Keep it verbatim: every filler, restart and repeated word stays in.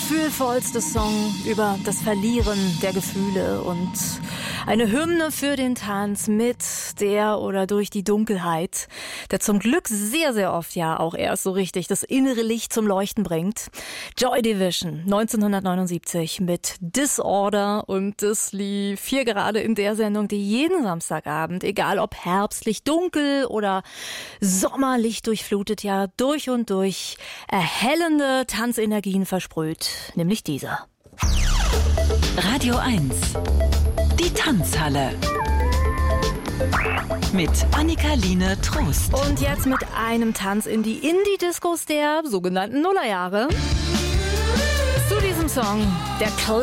gefühlvollste Song über das Verlieren der Gefühle und eine Hymne für den Tanz mit der oder durch die Dunkelheit, der zum Glück sehr, sehr oft ja auch erst so richtig das innere Licht zum Leuchten bringt. Joy Division, neunzehnhundertneunundsiebzig mit Disorder, und das lief hier gerade in der Sendung, die jeden Samstagabend, egal ob herbstlich dunkel oder sommerlich durchflutet, ja durch und durch erhellende Tanzenergien versprüht, nämlich dieser. Radio eins, die Tanzhalle. Mit Annika-Line Trost. Und jetzt mit einem Tanz in die Indie-Discos der sogenannten Nullerjahre. Zu diesem Song, der